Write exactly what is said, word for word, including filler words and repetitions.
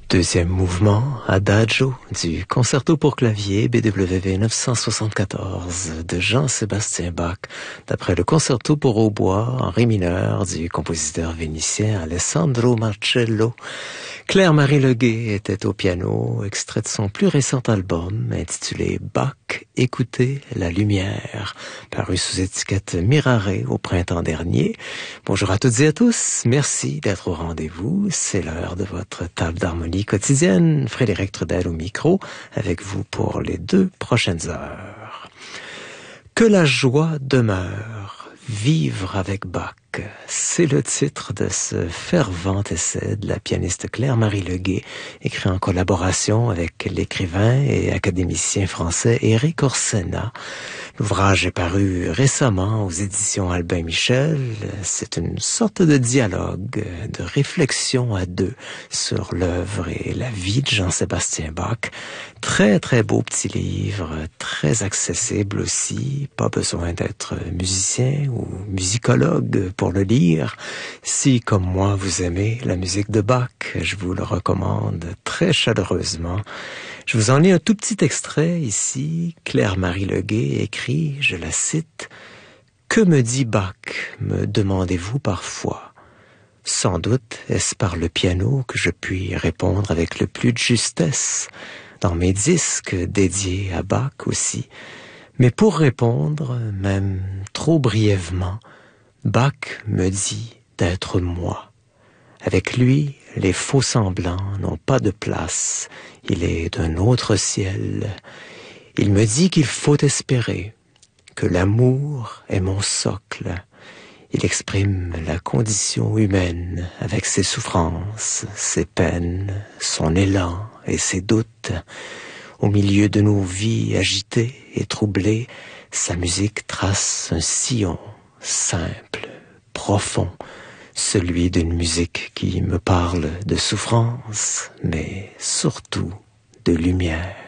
Deuxième mouvement, Adagio, du concerto pour clavier B W V neuf cent soixante-quatorze de Jean-Sébastien Bach, d'après le concerto pour hautbois en ré mineur du compositeur vénitien Alessandro Marcello. Claire-Marie Leguet était au piano, extrait de son plus récent album intitulé Bach, écoutez la lumière, paru sous étiquette Mirare au printemps dernier. Bonjour à toutes et à tous, merci d'être au rendez-vous. C'est l'heure de votre table d'harmonie quotidienne. Frédéric Trudel au micro, avec vous pour les deux prochaines heures. Que la joie demeure, vivre avec Bach. C'est le titre de ce fervent essai de la pianiste Claire-Marie Leguet, écrit en collaboration avec l'écrivain et académicien français Éric Orsena. L'ouvrage est paru récemment aux éditions Albin Michel. C'est une sorte de dialogue, de réflexion à deux sur l'œuvre et la vie de Jean-Sébastien Bach. Très très beau petit livre, très accessible aussi. Pas besoin d'être musicien ou musicologue pour le lire. Si, comme moi, vous aimez la musique de Bach, je vous le recommande très chaleureusement. Je vous en lis un tout petit extrait ici. Claire-Marie Leguet écrit, je la cite, « Que me dit Bach, me demandez-vous parfois. Sans doute est-ce par le piano que je puis répondre avec le plus de justesse, dans mes disques dédiés à Bach aussi. Mais pour répondre, même trop brièvement, Bach me dit d'être moi. Avec lui, les faux semblants n'ont pas de place. Il est d'un autre ciel. Il me dit qu'il faut espérer, que l'amour est mon socle. Il exprime la condition humaine avec ses souffrances, ses peines, son élan et ses doutes. Au milieu de nos vies agitées et troublées, sa musique trace un sillon simple, profond, celui d'une musique qui me parle de souffrance, mais surtout de lumière.